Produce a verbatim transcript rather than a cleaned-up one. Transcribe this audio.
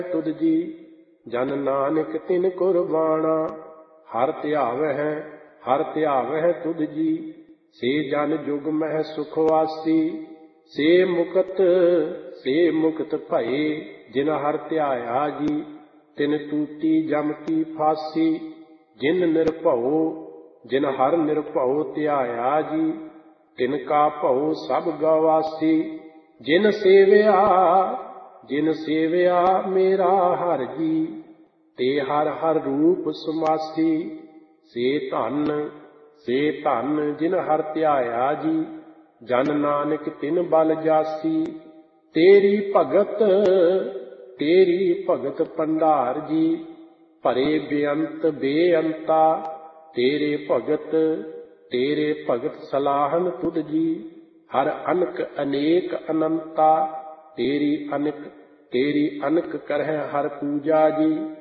ਤੁਧ ਜੀ। ਜਨ ਨਾਨਕ ਤਿਨ ਕੁਰਬਾਣਾ, ਹਰ ਧਿਆਵਹਿ ਹਰ ਧਿਆਵਹਿ ਤੁਧ ਜੀ। ਸੇ ਜਨ ਜੁਗ ਮਹਿ ਸੁਖ ਵਾਸੀ, ਸੇ ਮੁਕਤ ਸੇ ਮੁਕਤ ਭਏ। ਜਿਨ ਹਰ ਧਿਆਇਆ ਜੀ, ਤਿਨ ਤੂਤੀ ਜਮ ਕੀ ਫਾਸੀ। ਜਿਨ ਨਿਰਭਉ ਜਿਨ ਹਰ ਨਿਰਭਉ ਧਿਆਇਆ ਜੀ, ਤਿਨ ਕਾ ਭਉ ਸਭ ਗਵਾਸੀ। ਜਿਨ ਸੇਵਿਆ ਜਿਨ ਸੇਵਿਆ ਮੇਰਾ ਹਰਿ ਜੀ, ਤੇ ਹਰ ਹਰ ਰੂਪ ਸਮਾਸੀ। ਸੇ ਧਨ ਸੇ ਧਨ ਜਿਨ ਹਰ ਧਿਆਇਆ ਜੀ, ਜਨ ਨਾਨਕ ਤਿਨ ਬਲ ਜਾਸੀ। ਤੇਰੀ ਭਗਤ ਤੇਰੀ ਭਗਤ ਭੰਡਾਰ ਜੀ, ਭਰੇ ਬੇਅੰਤ ਬੇਅੰਤਾ। ਤੇਰੇ ਭਗਤ ਤੇਰੇ ਭਗਤ ਸਲਾਹਨ ਤੁਧ ਜੀ, ਹਰ ਅਨਕ ਅਨੇਕ ਅਨੰਤਾ। ਤੇਰੀ ਅਨਕ ਤੇਰੀ ਅਨਕ ਕਰਹਿ ਹਰ ਪੂਜਾ ਜੀ,